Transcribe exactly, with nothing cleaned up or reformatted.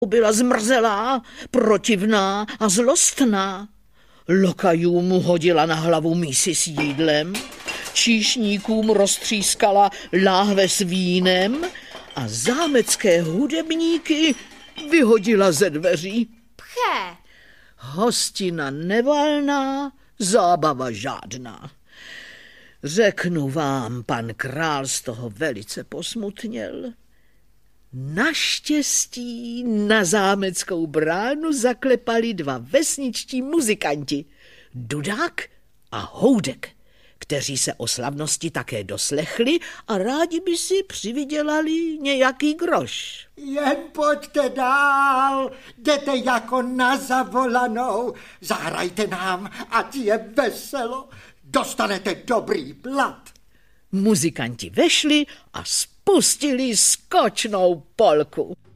byla zmrzelá, protivná a zlostná. Lokajům hodila na hlavu mísi s jídlem, číšníkům roztřískala láhve s vínem a zámecké hudebníky vyhodila ze dveří. Pché. Hostina nevalná, zábava žádná. Řeknu vám, pan král z toho velice posmutněl. Naštěstí na zámeckou bránu zaklepali dva vesničtí muzikanti, Dudák a Houdek, kteří se o slavnosti také doslechli a rádi by si přivydělali nějaký groš. Jen pojďte dál, jděte jako na zavolanou, zahrajte nám, ať je veselo, dostanete dobrý plat. Muzikanti vešli a spustili skočnou polku.